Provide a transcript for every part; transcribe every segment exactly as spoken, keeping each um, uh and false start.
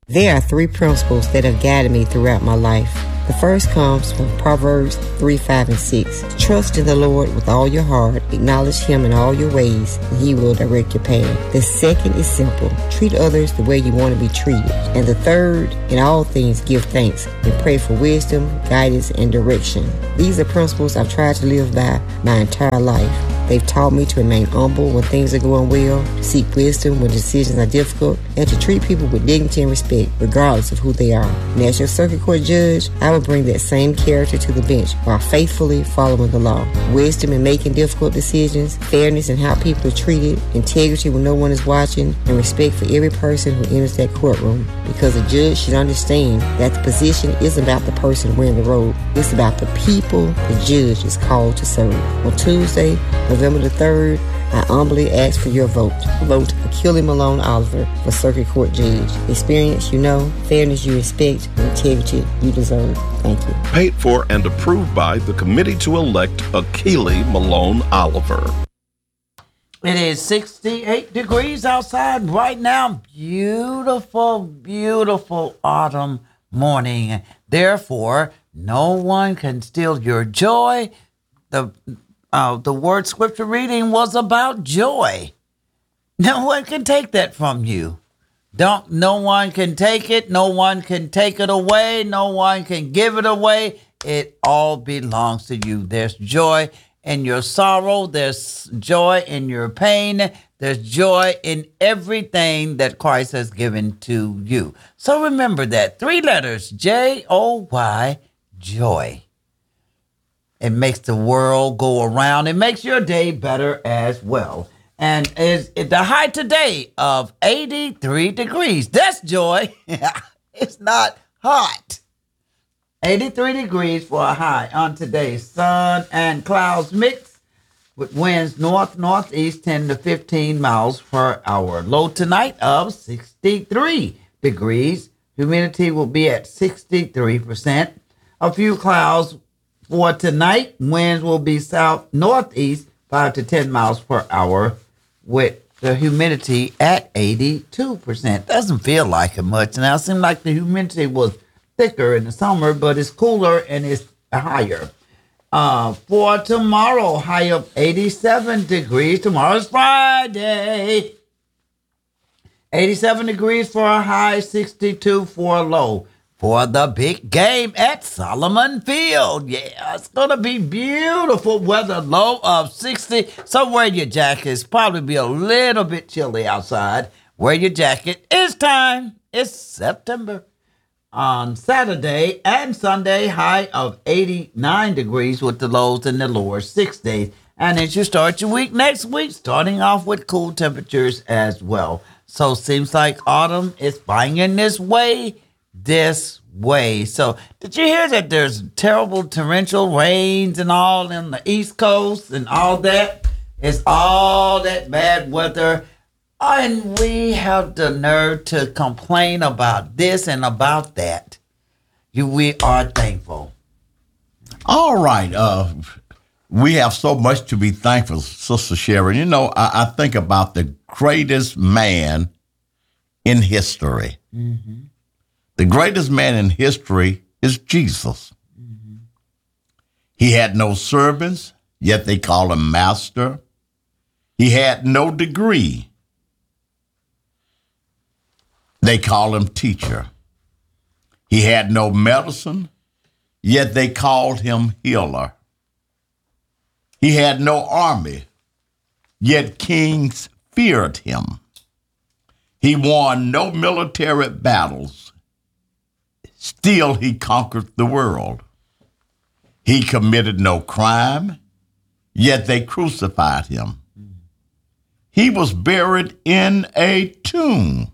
There are three principles that have guided me throughout my life. The first comes from Proverbs three, five, and six. Trust in the Lord with all your heart. Acknowledge Him in all your ways, and He will direct your path. The second is simple. Treat others the way you want to be treated. And the third, in all things, give thanks and pray for wisdom, guidance, and direction. These are principles I've tried to live by my entire life. They've taught me to remain humble when things are going well, to seek wisdom when decisions are difficult, and to treat people with dignity and respect, regardless of who they are. And as your circuit court judge, I will bring that same character to the bench while faithfully following the law. Wisdom in making difficult decisions, fairness in how people are treated, integrity when no one is watching, and respect for every person who enters that courtroom. Because a judge should understand that the position isn't about the person wearing the robe. It's about the people the judge is called to serve. On Tuesday, November the third, I humbly ask for your vote. Vote Achille Malone Oliver for Circuit Court Judge. Experience you know, fairness you respect, and integrity you deserve. Thank you. Paid for and approved by the committee to elect Achille Malone Oliver. It is sixty-eight degrees outside right now. Beautiful, beautiful autumn morning. Therefore, no one can steal your joy. The Uh, the word scripture reading was about joy. No one can take that from you. Don't. No one can take it. No one can take it away. No one can give it away. It all belongs to you. There's joy in your sorrow. There's joy in your pain. There's joy in everything that Christ has given to you. So remember that. Three letters, J O Y, joy. It makes the world go around. It makes your day better as well. And is the high today of eighty-three degrees. That's joy. It's not hot. eighty-three degrees for a high on today. Sun and clouds mix with winds north, northeast, ten to fifteen miles per hour. Low tonight of sixty-three degrees. Humidity will be at sixty-three percent. A few clouds for tonight. Winds will be south northeast, five to ten miles per hour, with the humidity at eighty-two percent. Doesn't feel like it much. Now, it seems like the humidity was thicker in the summer, but it's cooler and it's higher. Uh, for tomorrow, high of eighty-seven degrees. Tomorrow's Friday. eighty-seven degrees for a high, sixty-two for a low. For the big game at Solomon Field. Yeah, it's going to be beautiful weather, low of sixty. So wear your jacket. It's probably be a little bit chilly outside. Wear your jacket. It's time. It's September. On Saturday and Sunday, high of eighty-nine degrees with the lows in the lower sixties. And as you start your week next week, starting off with cool temperatures as well. So seems like autumn is finding this way. This way. So did you hear that there's terrible torrential rains and all in the East Coast and all that? It's all that bad weather. And we have the nerve to complain about this and about that. You, we are thankful. All right. Uh, we have so much to be thankful, Sister Sharon. You know, I, I think about the greatest man in history. Mm-hmm. The greatest man in history is Jesus. Mm-hmm. He had no servants, yet they call him master. He had no degree. They call him teacher. He had no medicine, yet they called him healer. He had no army, yet kings feared him. He won no military battles. Still, he conquered the world. He committed no crime, yet they crucified him. He was buried in a tomb,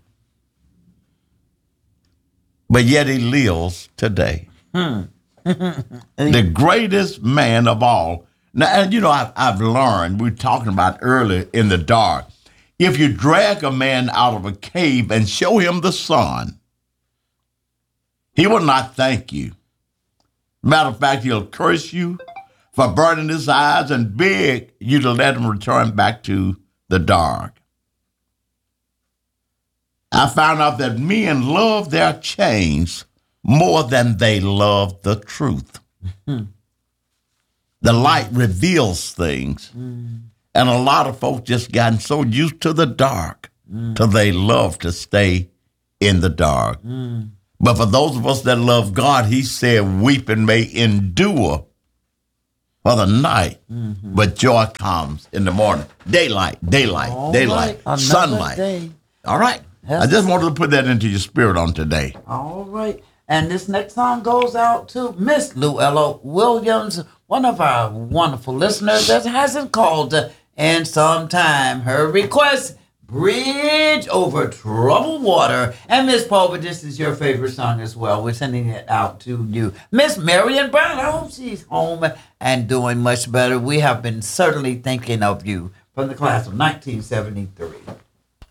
but yet he lives today. Hmm. The greatest man of all. Now, and you know, I've, I've learned, we were talking about earlier in the dark, if you drag a man out of a cave and show him the sun, he will not thank you. Matter of fact, he'll curse you for burning his eyes and beg you to let him return back to the dark. I found out that men love their chains more than they love the truth. Mm-hmm. The light reveals things. Mm. And a lot of folks just gotten so used to the dark mm. till they love to stay in the dark. Mm. But for those of us that love God, he said weeping may endure for the night, mm-hmm. but joy comes in the morning. Daylight, daylight, All daylight, right. sunlight. Day. All right. Yes. I just wanted to put that into your spirit on today. All right. And this next song goes out to Miss Luella Williams, one of our wonderful listeners that hasn't called in some time. Her request, Bridge Over Troubled Water. And Miss Paula, this is your favorite song as well. We're sending it out to you. Miss Marion Brown, I hope she's home and doing much better. We have been certainly thinking of you from the class of nineteen seventy-three.